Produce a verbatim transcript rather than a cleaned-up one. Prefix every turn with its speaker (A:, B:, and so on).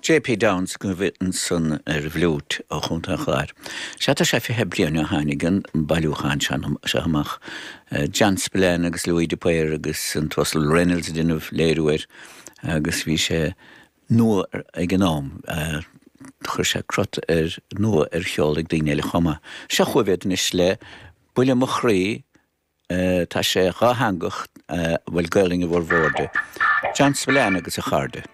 A: J P Downs go bhiten san ar bhlút ó chunta chláir. Se tá sé fi heblion a hánigan bailúchan se amach Jan Spillane agus Louis de Poyer agus an Tussle Reynolds dinmh léirúir agus bhí sé nua ag an nám. Chur sé crot ar nua ar cheolig daoine le chuma. Se chuibhéad is le buile mo chrí tá sé gá hangacht bhfuil gailing a bhór bhórde. Jan Spillane agus a charde.